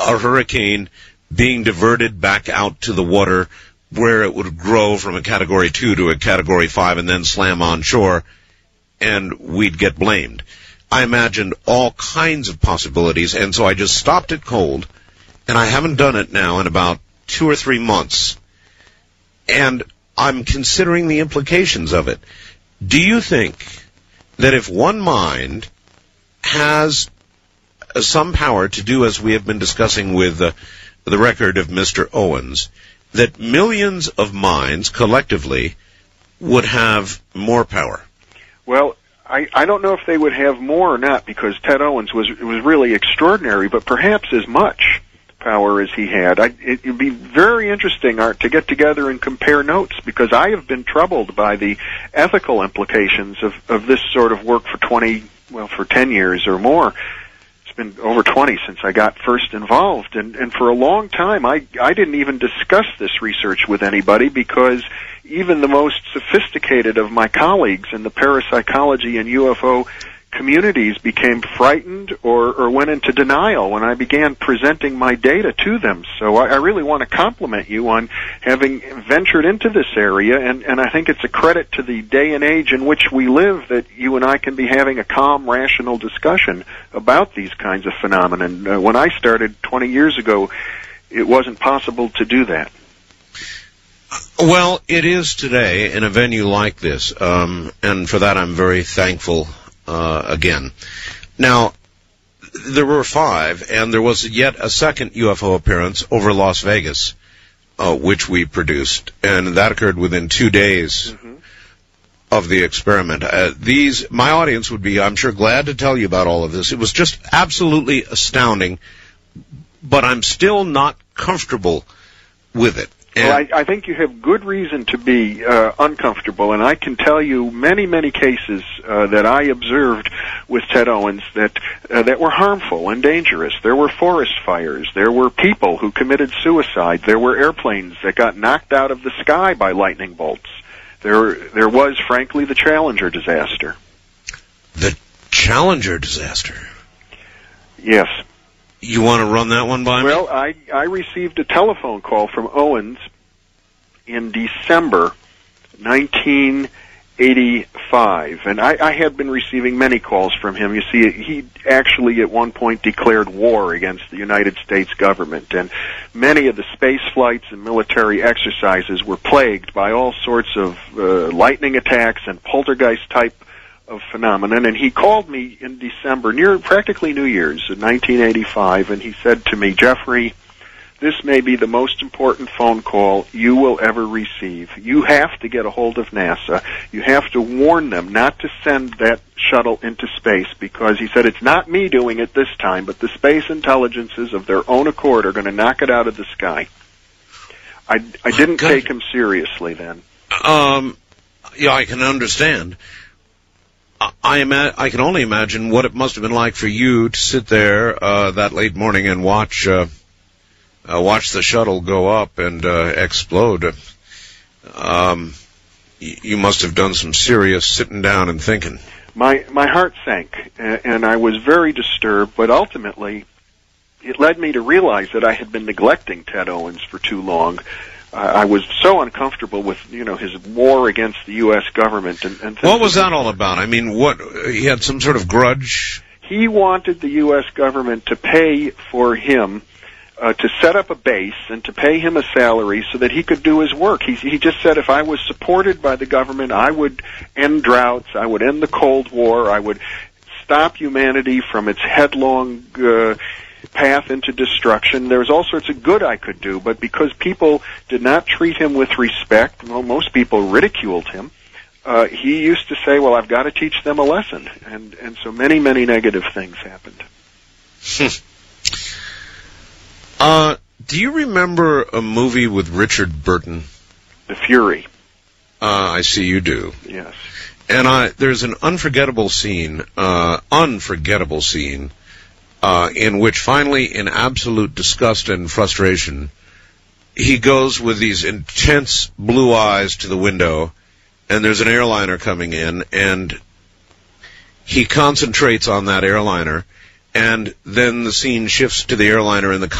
a hurricane being diverted back out to the water where it would grow from a Category 2 to a Category 5 and then slam on shore, and we'd get blamed. I imagined all kinds of possibilities, and so I just stopped it cold, and I haven't done it now in about 2 or 3 months. And I'm considering the implications of it. Do you think that if one mind has some power to do as we have been discussing with the record of Mr. Owens, that millions of minds collectively would have more power? Well, I don't know if they would have more or not, because Ted Owens was really extraordinary, but perhaps as much power as he had. It would be very interesting, Art, to get together and compare notes, because I have been troubled by the ethical implications of this sort of work for 10 years or more. It's been over 20 since I got first involved, and for a long time I didn't even discuss this research with anybody, because even the most sophisticated of my colleagues in the parapsychology and UFO communities became frightened or went into denial when I began presenting my data to them. So I really want to compliment you on having ventured into this area, and I think it's a credit to the day and age in which we live that you and I can be having a calm, rational discussion about these kinds of phenomena. When I started 20 years ago, it wasn't possible to do that. Well, it is today in a venue like this, and for that I'm very thankful again. Now, there were 5, and there was yet a second UFO appearance over Las Vegas, which we produced, and that occurred within 2 days of the experiment. My audience would be, I'm sure, glad to tell you about all of this. It was just absolutely astounding, but I'm still not comfortable with it. Well, I think you have good reason to be uncomfortable, and I can tell you many, many cases that I observed with Ted Owens that were harmful and dangerous. There were forest fires. There were people who committed suicide. There were airplanes that got knocked out of the sky by lightning bolts. There was, frankly, the Challenger disaster. The Challenger disaster? Yes. You want to run that one by me? Well, I received a telephone call from Owens in December 1985, and I had been receiving many calls from him. You see, he actually at one point declared war against the United States government, and many of the space flights and military exercises were plagued by all sorts of lightning attacks and poltergeist-type of phenomenon. And he called me in December, near practically New Year's in 1985, and he said to me, "Jeffrey, this may be the most important phone call you will ever receive. You have to get a hold of NASA. You have to warn them not to send that shuttle into space, because," he said, "it's not me doing it this time, but the space intelligences of their own accord are going to knock it out of the sky." I didn't take him seriously then. Yeah, I can understand. I can only imagine what it must have been like for you to sit there that late morning and watch the shuttle go up and explode. You must have done some serious sitting down and thinking. My heart sank, and I was very disturbed, but ultimately it led me to realize that I had been neglecting Ted Owens for too long. I was so uncomfortable with, his war against the U.S. government. And what was that all about? I mean, he had some sort of grudge? He wanted the U.S. government to pay for him to set up a base and to pay him a salary so that he could do his work. He just said, if I was supported by the government, I would end droughts, I would end the Cold War, I would stop humanity from its headlong path into destruction. There was all sorts of good I could do, but because people did not treat him with respect, most people ridiculed him, he used to say, well, I've got to teach them a lesson. And so many, many negative things happened. Do you remember a movie with Richard Burton? The Fury. I see you do. Yes. And there's an unforgettable scene, in which finally, in absolute disgust and frustration, he goes with these intense blue eyes to the window, and there's an airliner coming in, and he concentrates on that airliner, and then the scene shifts to the airliner in the